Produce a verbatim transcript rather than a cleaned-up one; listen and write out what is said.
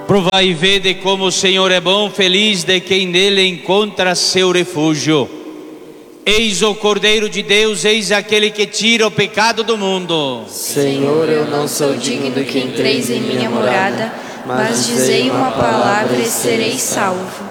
Provai e vede como o Senhor é bom, feliz de quem nele encontra seu refúgio. Eis o Cordeiro de Deus, eis aquele que tira o pecado do mundo. Senhor, eu não sou digno que entreis em minha morada, mas dizei uma palavra e serei salvo.